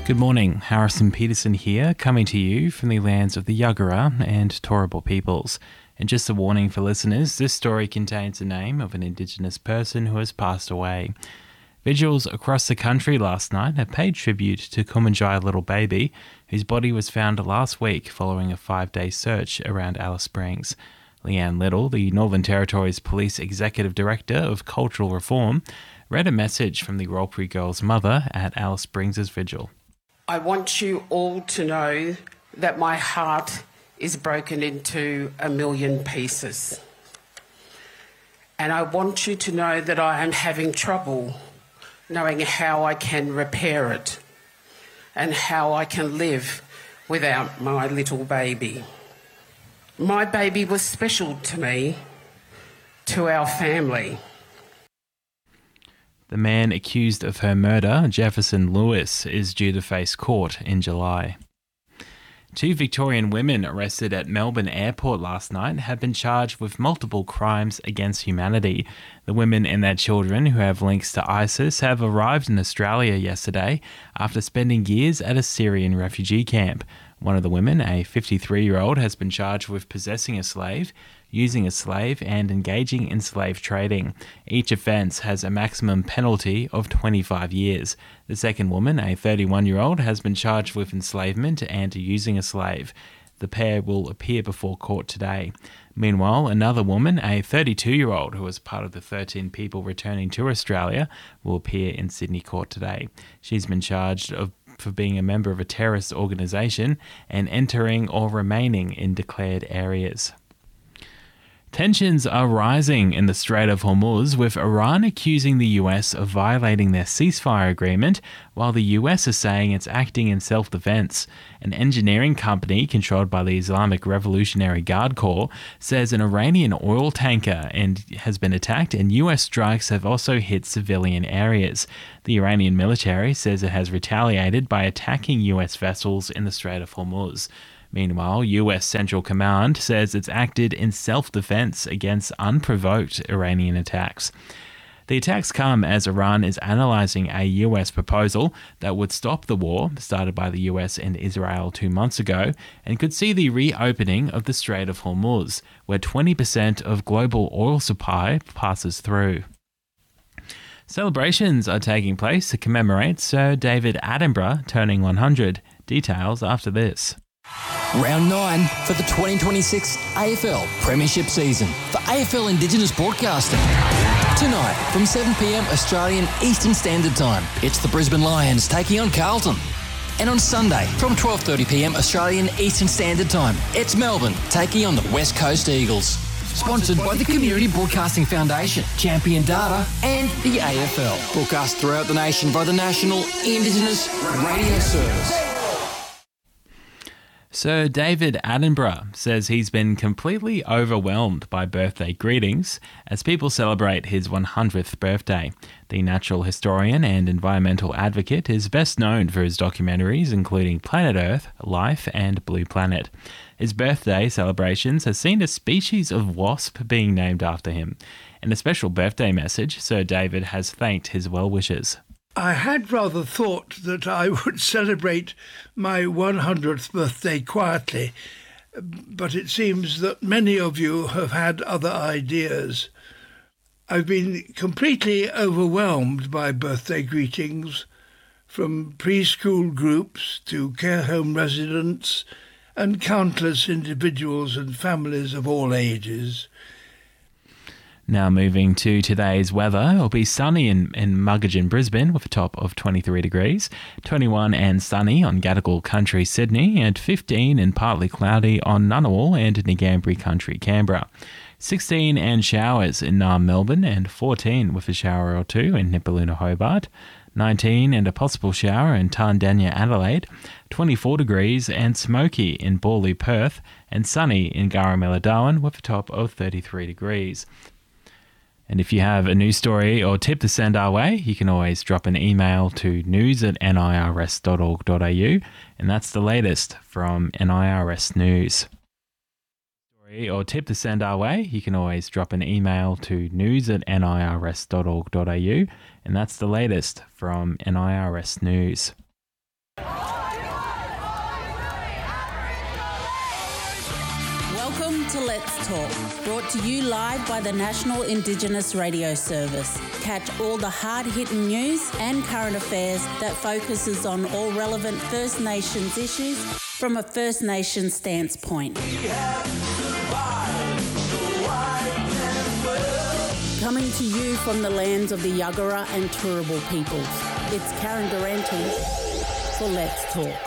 Good morning, Harrison Peterson here, coming to you from the lands of the Yagara and Turrbal peoples. And just a warning for listeners, this story contains the name of an Indigenous person who has passed away. Vigils across the country last night have paid tribute to Kumanjai Little Baby, whose body was found last week following a 5-day search around Alice Springs. Leanne Little, the Northern Territory's Police Executive Director of Cultural Reform, read a message from the Warlpiri girl's mother at Alice Springs' vigil. I want you all to know that my heart is broken into a million pieces. And I want you to know that I am having trouble knowing how I can repair it and how I can live without my little baby. My baby was special to me, to our family. The man accused of her murder, Jefferson Lewis, is due to face court in July. 2 Victorian women arrested at Melbourne Airport last night have been charged with multiple crimes against humanity. The women and their children, who have links to ISIS, have arrived in Australia yesterday after spending years at a Syrian refugee camp. One of the women, a 53-year-old, has been charged with possessing a slave, using a slave, and engaging in slave trading. Each offence has a maximum penalty of 25 years. The second woman, a 31-year-old, has been charged with enslavement and using a slave. The pair will appear before court today. Meanwhile, another woman, a 32-year-old, who was part of the 13 people returning to Australia, will appear in Sydney court today. She's been charged for being a member of a terrorist organisation and entering or remaining in declared areas. Tensions are rising in the Strait of Hormuz, with Iran accusing the US of violating their ceasefire agreement, while the US is saying it's acting in self-defense. An engineering company controlled by the Islamic Revolutionary Guard Corps says an Iranian oil tanker has been attacked, and US strikes have also hit civilian areas. The Iranian military says it has retaliated by attacking US vessels in the Strait of Hormuz. Meanwhile, US Central Command says it's acted in self-defense against unprovoked Iranian attacks. The attacks come as Iran is analysing a US proposal that would stop the war started by the US and Israel 2 months ago and could see the reopening of the Strait of Hormuz, where 20% of global oil supply passes through. Celebrations are taking place to commemorate Sir David Attenborough turning 100. Details after this. Round 9 for the 2026 AFL Premiership season for AFL Indigenous Broadcasting. Tonight from 7pm Australian Eastern Standard Time, it's the Brisbane Lions taking on Carlton. And on Sunday from 12:30pm Australian Eastern Standard Time, it's Melbourne taking on the West Coast Eagles. Sponsored by the Community Broadcasting Foundation, Champion Data and the AFL. Broadcast throughout the nation by the National Indigenous Radio Service. Sir David Attenborough says he's been completely overwhelmed by birthday greetings as people celebrate his 100th birthday. The natural historian and environmental advocate is best known for his documentaries including Planet Earth, Life and Blue Planet. His birthday celebrations has seen a species of wasp being named after him. In a special birthday message, Sir David has thanked his well-wishers. I had rather thought that I would celebrate my 100th birthday quietly, but it seems that many of you have had other ideas. I've been completely overwhelmed by birthday greetings, from preschool groups to care home residents and countless individuals and families of all ages. Now moving to today's weather, it'll be sunny in Muggeridge, Brisbane with a top of 23 degrees, 21 and sunny on Gadigal Country, Sydney, and 15 and partly cloudy on Ngunnawal and Ngambri Country, Canberra. 16 and showers in Naarm, Melbourne, and 14 with a shower or two in Nipaluna, Hobart. 19 and a possible shower in Tandanya, Adelaide. 24 degrees and smoky in Borley, Perth, and sunny in Garamela, Darwin with a top of 33 degrees. And if you have a news story or tip to send our way, you can always drop an email to news@nirs.org.au, and that's the latest from NIRS News. Or tip to send our way, you can always drop an email to news@nirs.org.au, and that's the latest from NIRS News. to Let's Talk, brought to you live by the National Indigenous Radio Service. Catch all the hard-hitting news and current affairs that focuses on all relevant First Nations issues from a First Nations stance point. Coming to you from the lands of the Yuggera and Turrbal peoples, it's Karen Durante for Let's Talk.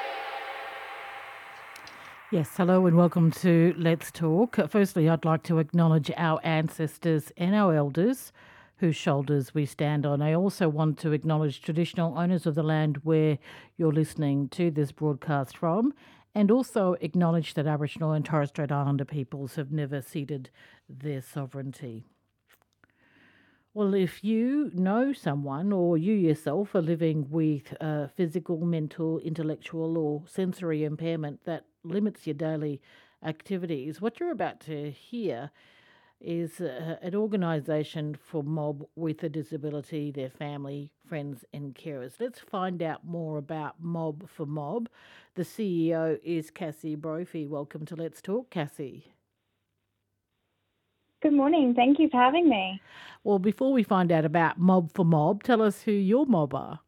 Yes, hello and welcome to Let's Talk. Firstly, I'd like to acknowledge our ancestors and our elders whose shoulders we stand on. I also want to acknowledge traditional owners of the land where you're listening to this broadcast from, and also acknowledge that Aboriginal and Torres Strait Islander peoples have never ceded their sovereignty. Well, if you know someone or you yourself are living with physical, mental, intellectual or sensory impairment that limits your daily activities, what you're about to hear is an organisation for mob with a disability, their family, friends and carers. Let's find out more about Mob for Mob. The CEO is Cassie Brophy. Welcome to Let's Talk, Cassie. Good morning. Thank you for having me. Well, before we find out about Mob for Mob, tell us who your mob are.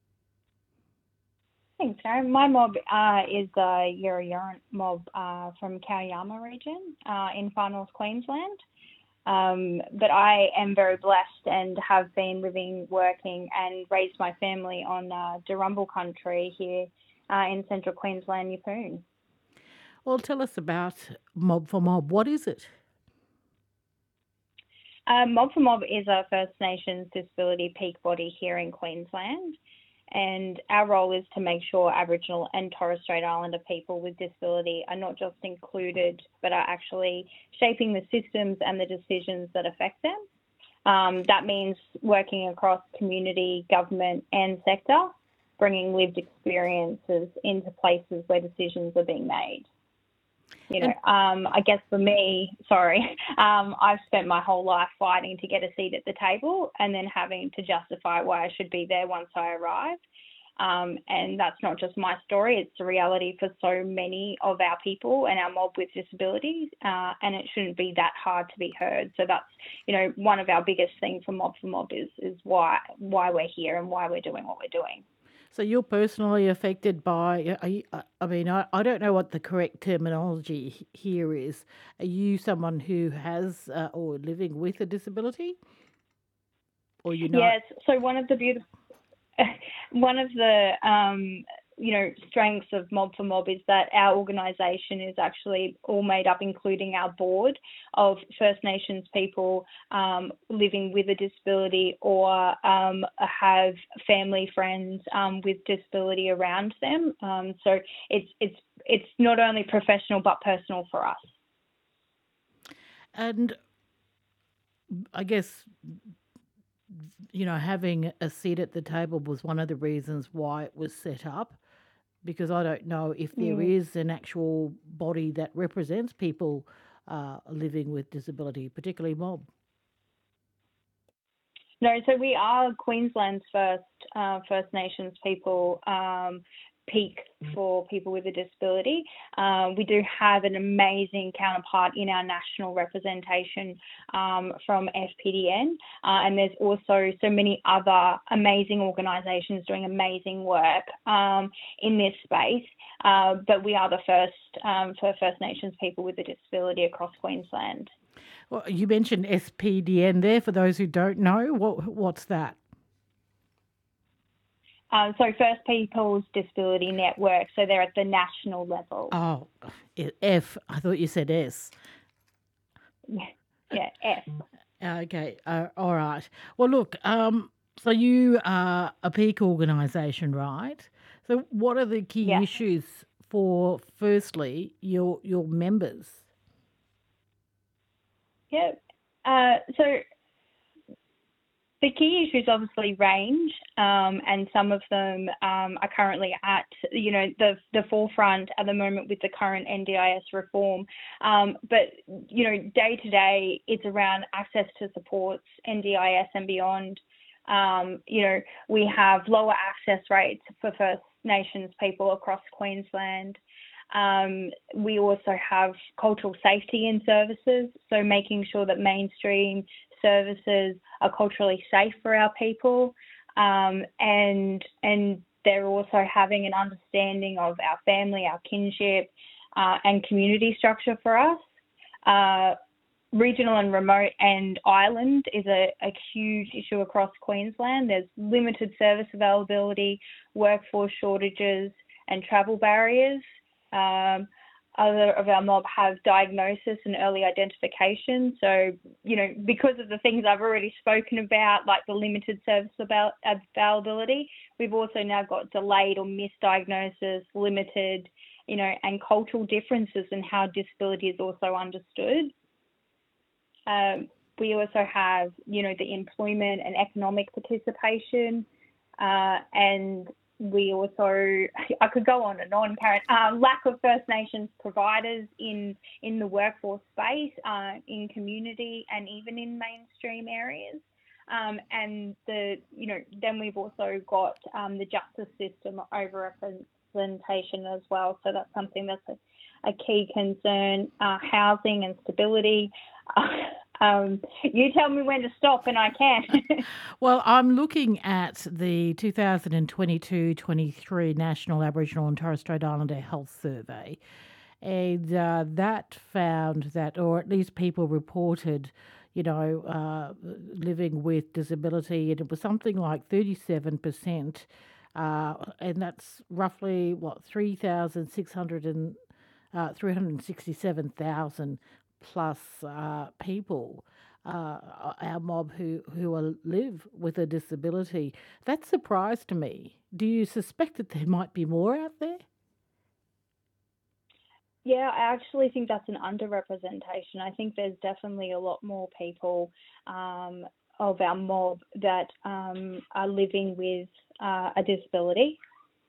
Thanks, Karen. My mob is the Yura mob from Kauyama region in Far North Queensland. But I am very blessed and have been living, working and raised my family on Durrumbal country here in central Queensland, Yeppoon. Well, tell us about Mob for Mob. What is it? Mob for Mob is a First Nations disability peak body here in Queensland, and our role is to make sure Aboriginal and Torres Strait Islander people with disability are not just included, but are actually shaping the systems and the decisions that affect them. That means working across community, government and sector, bringing lived experiences into places where decisions are being made. You know, I guess for me, I've spent my whole life fighting to get a seat at the table and then having to justify why I should be there once I arrive. And that's not just my story, it's the reality for so many of our people and our mob with disabilities, and it shouldn't be that hard to be heard. So that's, you know, one of our biggest things for Mob is why we're here and why we're doing what we're doing. So you're personally affected by, I don't know what the correct terminology here is. Are you someone who has or living with a disability? Or you know? Yes, so one of the strengths of Mob for Mob is that our organisation is actually all made up, including our board, of First Nations people living with a disability or have family friends with disability around them. So it's not only professional but personal for us. And I guess, you know, having a seat at the table was one of the reasons why it was set up, because I don't know if there is an actual body that represents people living with disability, particularly mob. No, so we are Queensland's first First Nations people peak for people with a disability. We do have an amazing counterpart in our national representation from FPDN, and there's also so many other amazing organisations doing amazing work in this space, but we are the first for First Nations people with a disability across Queensland. Well, you mentioned SPDN there. For those who don't know, what's that? So First People's Disability Network, so they're at the national level. Oh, F. I thought you said S. Yeah, F. Okay, all right. Well, look, so you are a peak organisation, right? So what are the key issues for, firstly, your members? Yeah, so the key issues obviously range, and some of them are currently at, you know, the forefront at the moment with the current NDIS reform. But, you know, day to day, it's around access to supports, NDIS and beyond. You know, we have lower access rates for First Nations people across Queensland. We also have cultural safety in services, so making sure that mainstream services are culturally safe for our people, and they're also having an understanding of our family, our kinship, and community structure for us. Regional and remote and island is a huge issue across Queensland. There's limited service availability, workforce shortages, and travel barriers. Other of our mob have diagnosis and early identification. So, because of the things I've already spoken about, like the limited service availability, we've also now got delayed or misdiagnosis, limited, and cultural differences in how disability is also understood. We also have, the employment and economic participation, and we also, I could go on and on, Karen, lack of First Nations providers in the workforce space, in community and even in mainstream areas. And then we've also got the justice system over-representation as well. So that's something that's a key concern. Housing and stability. You tell me when to stop and I can. Well, I'm looking at the 2022-23 National Aboriginal and Torres Strait Islander Health Survey, and that found that, or at least people reported, living with disability, and it was something like 37%, and that's roughly, 367,000 plus people, our mob who live with a disability. That surprised me. Do you suspect that there might be more out there? Yeah, I actually think that's an underrepresentation. I think there's definitely a lot more people of our mob that are living with a disability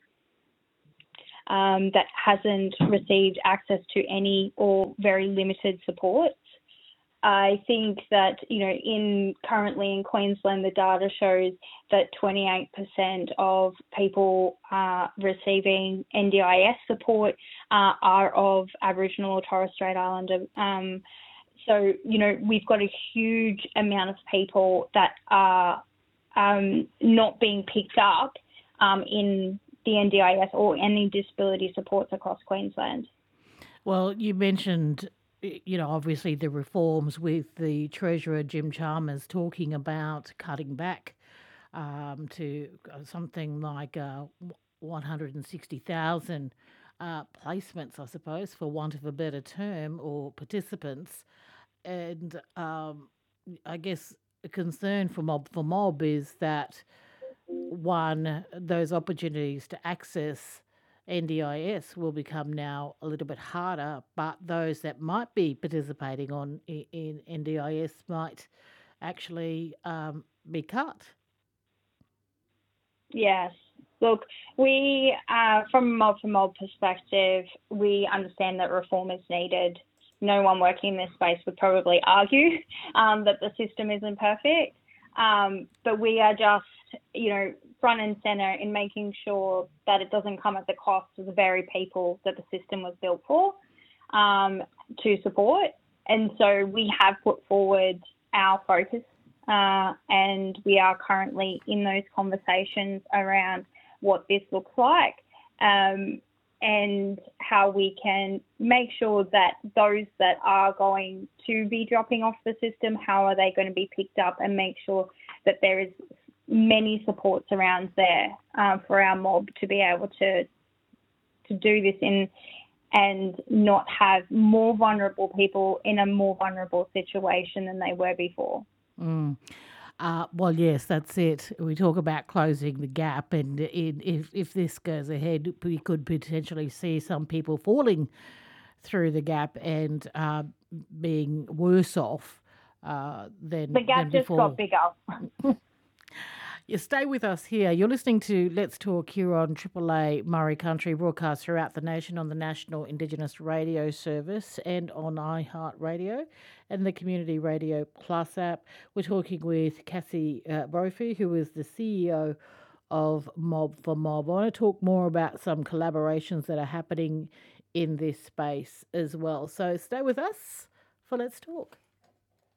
that hasn't received access to any or very limited supports. I think that, currently in Queensland, the data shows that 28% of people receiving NDIS support are of Aboriginal or Torres Strait Islander. So, we've got a huge amount of people that are not being picked up in the NDIS or any disability supports across Queensland. Well, you mentioned, obviously the reforms with the Treasurer, Jim Chalmers, talking about cutting back to something like 160,000 placements, I suppose, for want of a better term, or participants. And I guess a concern for Mob is that, one, those opportunities to access NDIS will become now a little bit harder, but those that might be participating in NDIS might actually be cut. Yes. Look, we, from a mob-to-mob perspective, we understand that reform is needed. No one working in this space would probably argue that the system isn't perfect, but we are just, front and centre in making sure that it doesn't come at the cost of the very people that the system was built for, to support. And so we have put forward our focus, and we are currently in those conversations around what this looks like, and how we can make sure that those that are going to be dropping off the system, how are they going to be picked up, and make sure that there is many supports around there for our mob to be able to do this and not have more vulnerable people in a more vulnerable situation than they were before. Well, yes, that's it. We talk about closing the gap, and if this goes ahead, we could potentially see some people falling through the gap and being worse off than the gap just got bigger. You stay with us here. You're listening to Let's Talk here on AAA Murray Country, broadcast throughout the nation on the National Indigenous Radio Service and on iHeartRadio and the Community Radio Plus app. We're talking with Cassie Brophy, who is the CEO of Mob for Mob. I want to talk more about some collaborations that are happening in this space as well. So stay with us for Let's Talk.